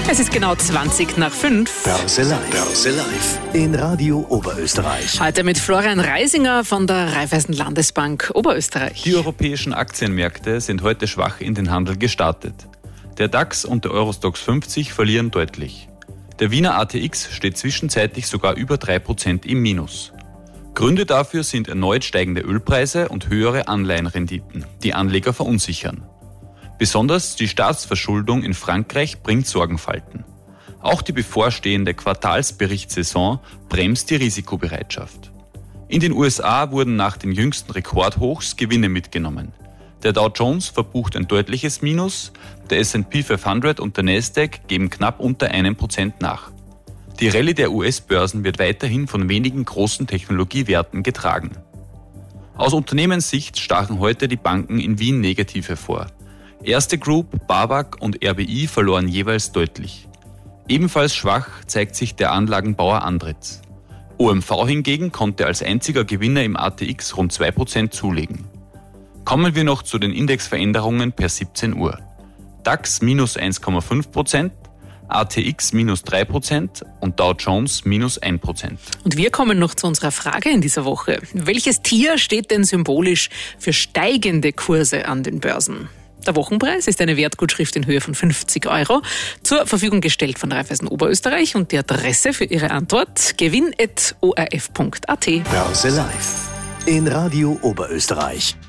Es ist genau 5:20. Börse Live in Radio Oberösterreich. Heute mit Florian Reisinger von der Raiffeisen Landesbank Oberösterreich. Die europäischen Aktienmärkte sind heute schwach in den Handel gestartet. Der DAX und der Eurostoxx 50 verlieren deutlich. Der Wiener ATX steht zwischenzeitlich sogar über 3% im Minus. Gründe dafür sind erneut steigende Ölpreise und höhere Anleihenrenditen, die Anleger verunsichern. Besonders die Staatsverschuldung in Frankreich bringt Sorgenfalten. Auch die bevorstehende Quartalsberichtssaison bremst die Risikobereitschaft. In den USA wurden nach den jüngsten Rekordhochs Gewinne mitgenommen. Der Dow Jones verbucht ein deutliches Minus, der S&P 500 und der Nasdaq geben knapp unter 1% nach. Die Rallye der US-Börsen wird weiterhin von wenigen großen Technologiewerten getragen. Aus Unternehmenssicht stachen heute die Banken in Wien negativ hervor. Erste Group, BAWAG und RBI verloren jeweils deutlich. Ebenfalls schwach zeigt sich der Anlagenbauer Andritz. OMV hingegen konnte als einziger Gewinner im ATX rund 2% zulegen. Kommen wir noch zu den Indexveränderungen per 17 Uhr. DAX minus 1,5%, ATX minus 3% und Dow Jones minus 1%. Und wir kommen noch zu unserer Frage in dieser Woche. Welches Tier steht denn symbolisch für steigende Kurse an den Börsen? Der Wochenpreis ist eine Wertgutschrift in Höhe von 50 € zur Verfügung gestellt von Raiffeisen Oberösterreich und die Adresse für Ihre Antwort gewinn@orf.at. Börse Live in Radio Oberösterreich.